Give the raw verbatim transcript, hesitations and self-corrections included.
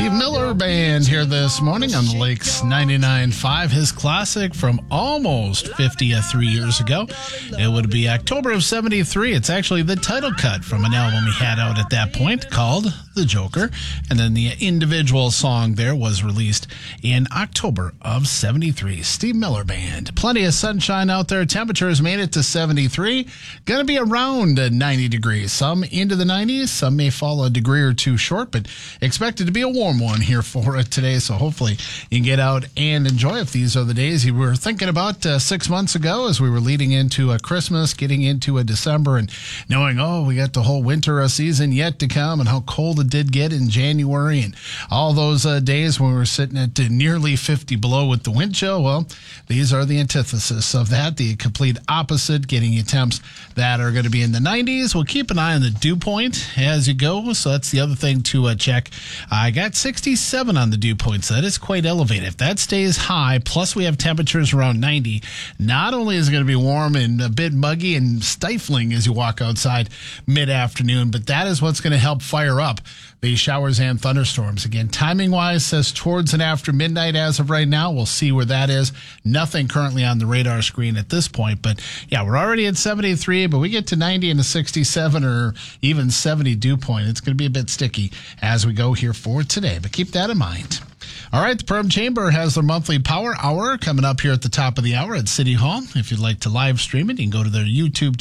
Steve Miller Band here this morning on the Lakes ninety-nine point five. His classic from almost fifty-three years ago. It would be October of seventy-three. It's actually the title cut from an album he had out at that point called The Joker. And then the individual song there was released in October of seventy-three. Steve Miller Band. Plenty of sunshine out there. Temperatures made it to seventy-three. Going to be around ninety degrees. Some into the nineties. Some may fall a degree or two short, but expected to be a warm one here for it today. So hopefully you can get out and enjoy if these are the days you were thinking about uh, six months ago as we were leading into a Christmas, getting into a December, and knowing, oh, we got the whole winter uh, season yet to come, and how cold it did get in January, and all those uh, days when we were sitting at uh, nearly fifty below with the wind chill. Well, these are the antithesis of that, the complete opposite, getting you temps that are going to be in the nineties. We'll keep an eye on the dew point as you go, so that's the other thing to uh, check. I got sixty-seven on the dew point, so that is quite elevated. If that stays high, plus we have temperatures around ninety, not only is it going to be warm and a bit muggy and stifling as you walk outside mid-afternoon, but that is what's going to help fire up the showers and thunderstorms. Again, timing-wise, says towards and after midnight as of right now. We'll see where that is. Nothing currently on the radar screen at this point. But, yeah, we're already at seventy-three, but we get to ninety and a sixty-seven or even seventy dew point. It's going to be a bit sticky as we go here for today. But keep that in mind. All right, the Perm Chamber has their monthly Power Hour coming up here at the top of the hour at City Hall. If you'd like to live stream it, you can go to their YouTube